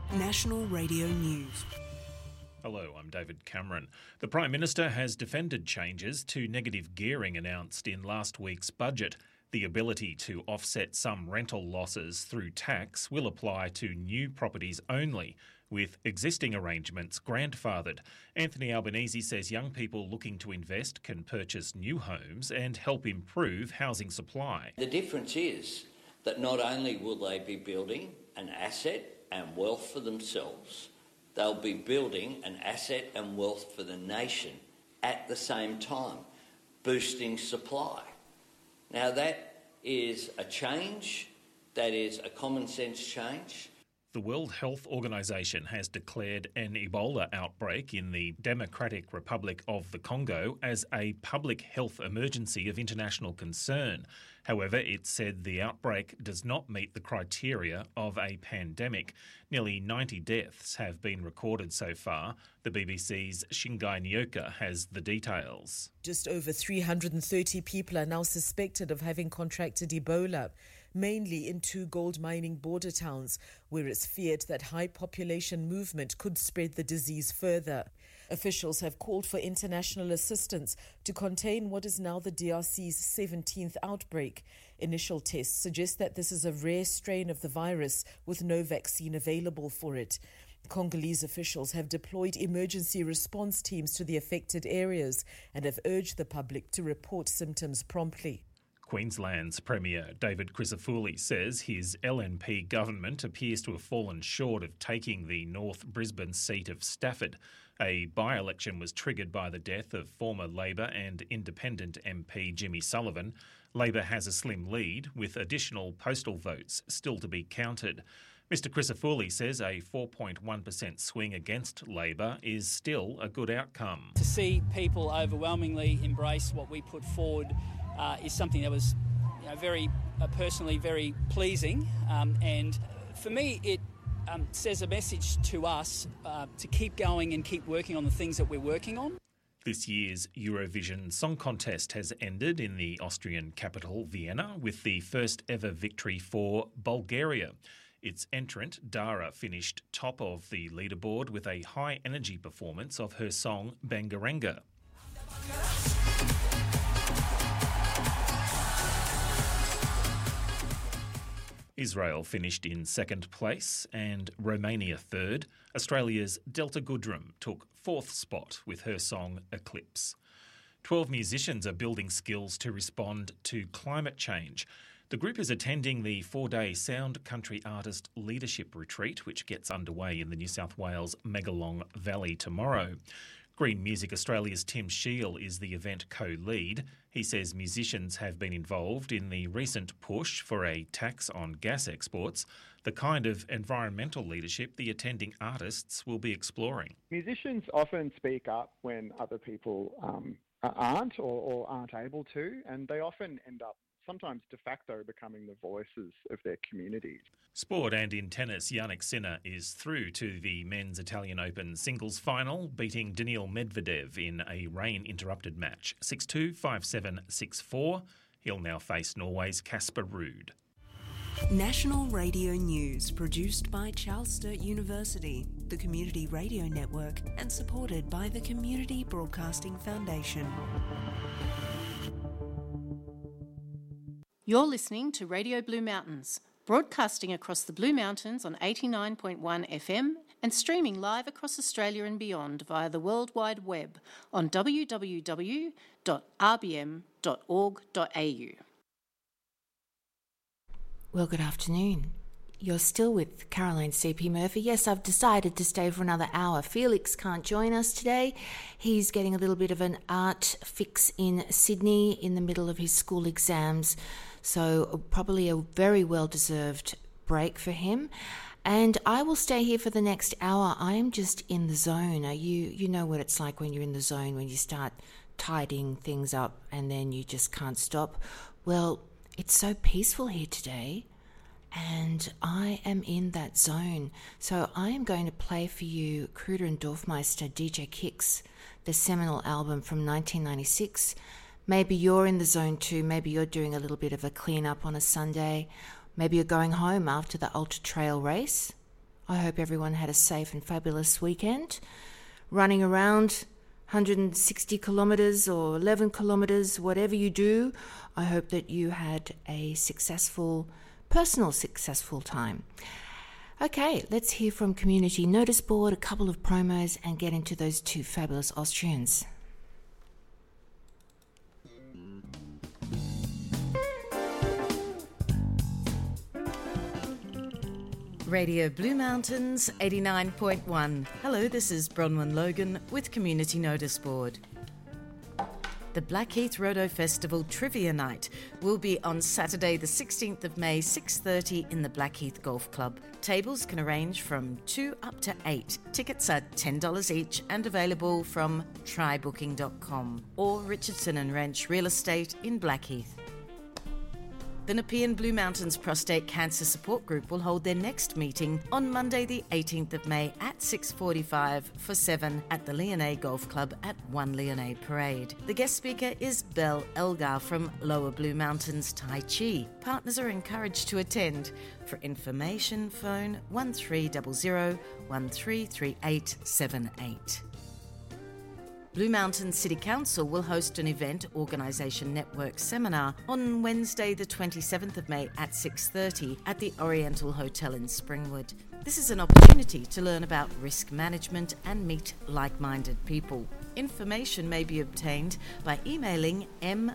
National Radio News. Hello, I'm David Cameron. The Prime Minister has defended changes to negative gearing announced in last week's budget. The ability to offset some rental losses through tax will apply to new properties only, with existing arrangements grandfathered. Anthony Albanese says young people looking to invest can purchase new homes and help improve housing supply. The difference is that not only will they be building an asset and wealth for themselves, they'll be building an asset and wealth for the nation at the same time, boosting supply. Now that is a change, that is a common sense change. The World Health Organization has declared an Ebola outbreak in the Democratic Republic of the Congo as a public health emergency of international concern. However, it said the outbreak does not meet the criteria of a pandemic. Nearly 90 deaths have been recorded so far. The BBC's Shingai Nyoka has the details. Just over 330 people are now suspected of having contracted Ebola, mainly in two gold mining border towns, where it's feared that high population movement could spread the disease further. Officials have called for international assistance to contain what is now the DRC's 17th outbreak. Initial tests suggest that this is a rare strain of the virus with no vaccine available for it. Congolese officials have deployed emergency response teams to the affected areas and have urged the public to report symptoms promptly. Queensland's Premier David Crisafulli says his LNP government appears to have fallen short of taking the North Brisbane seat of Stafford. A by-election was triggered by the death of former Labor and Independent MP Jimmy Sullivan. Labor has a slim lead, with additional postal votes still to be counted. Mr Crisafulli says a 4.1% swing against Labor is still a good outcome. To see people overwhelmingly embrace what we put forward is something that was very personally very pleasing, and for me it says a message to us to keep going and keep working on the things that we're working on. This year's Eurovision Song Contest has ended in the Austrian capital, Vienna, with the first ever victory for Bulgaria. Its entrant, Dara, finished top of the leaderboard with a high-energy performance of her song Bangaranga. Israel finished in second place and Romania third. Australia's Delta Goodrem took fourth spot with her song Eclipse. 12 musicians are building skills to respond to climate change. The group is attending the 4-day Sound Country Artist Leadership Retreat, which gets underway in the New South Wales Megalong Valley tomorrow. Green Music Australia's Tim Shiel is the event co-lead. He says musicians have been involved in the recent push for a tax on gas exports, the kind of environmental leadership the attending artists will be exploring. Musicians often speak up when other people aren't or aren't able to, and they often end up sometimes de facto becoming the voices of their communities. Sport and in tennis, Jannik Sinner is through to the Men's Italian Open singles final, beating Daniil Medvedev in a rain-interrupted match, 6-2, 5-7, 6-4. He'll now face Norway's Casper Ruud. National Radio News, produced by Charles Sturt University, the Community Radio Network, and supported by the Community Broadcasting Foundation. You're listening to Radio Blue Mountains, broadcasting across the Blue Mountains on 89.1 FM and streaming live across Australia and beyond via the World Wide Web on www.rbm.org.au. Well, good afternoon. You're still with Caroline C.P. Murphy. Yes, I've decided to stay for another hour. Felix can't join us today. He's getting a little bit of an art fix in Sydney in the middle of his school exams. So probably a very well-deserved break for him. And I will stay here for the next hour. I am just in the zone. You know what it's like when you're in the zone, when you start tidying things up and then you just can't stop. Well, it's so peaceful here today. And I am in that zone. So I am going to play for you Kruder and Dorfmeister, DJ Kicks, the seminal album from 1996. Maybe you're in the zone too. Maybe you're doing a little bit of a clean up on a Sunday. Maybe you're going home after the Ultra Trail race. I hope everyone had a safe and fabulous weekend. Running around 160 kilometres or 11 kilometres, whatever you do, I hope that you had a successful time. Okay, let's hear from Community Notice Board, a couple of promos, and get into those two fabulous Austrians. Radio Blue Mountains 89.1. Hello, this is Bronwyn Logan with Community Notice Board. The Blackheath Roto Festival Trivia Night will be on Saturday the 16th of May, 6:30 in the Blackheath Golf Club. Tables can range from 2 up to 8. Tickets are $10 each and available from trybooking.com or Richardson and Wrench Real Estate in Blackheath. The Nepean Blue Mountains Prostate Cancer Support Group will hold their next meeting on Monday the 18th of May at 6:45 for 7 at the Leonay Golf Club at 1 Leonay Parade. The guest speaker is Belle Elgar from Lower Blue Mountains Tai Chi. Partners are encouraged to attend. For information, phone 1300 133878. Blue Mountain City Council will host an Event Organisation Network seminar on Wednesday the 27th of May at 6:30 at the Oriental Hotel in Springwood. This is an opportunity to learn about risk management and meet like-minded people. Information may be obtained by emailing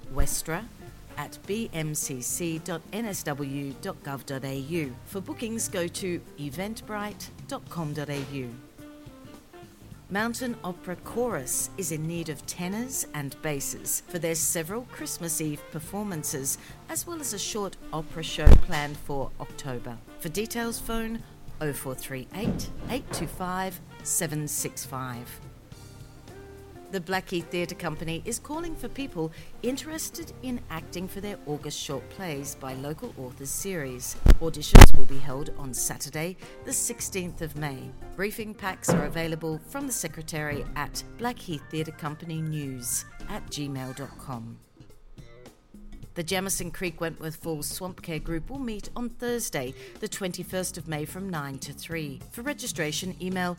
mwestra@bmcc.nsw.gov.au. For bookings, go to eventbrite.com.au. Mountain Opera Chorus is in need of tenors and basses for their several Christmas Eve performances, as well as a short opera show planned for October. For details, phone 0438 825 765. The Blackheath Theatre Company is calling for people interested in acting for their August short plays by local authors series. Auditions will be held on Saturday, the 16th of May. Briefing packs are available from the secretary at Blackheath Theatre Company News @gmail.com. The Jamison Creek Wentworth Falls Swamp Care Group will meet on Thursday, the 21st of May from 9 to 3. For registration, email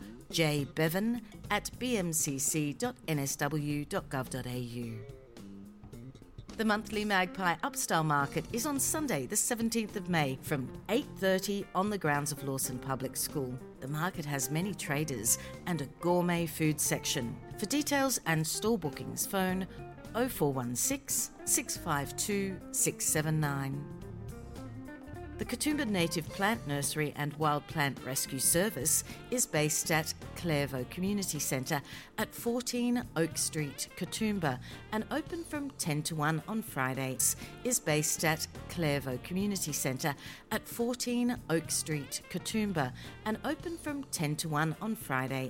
jbevan@bmcc.nsw.gov.au. The monthly Magpie Upstyle Market is on Sunday, the 17th of May, from 8:30 on the grounds of Lawson Public School. The market has many traders and a gourmet food section. For details and store bookings, phone 0416 652 679. The Katoomba Native Plant Nursery and Wild Plant Rescue Service is based at Clairvaux Community Centre at 14 Oak Street, Katoomba, and open from 10 to 1 on Fridays. Is based at Clairvaux Community Centre at 14 Oak Street, Katoomba, and open from 10 to 1 on Friday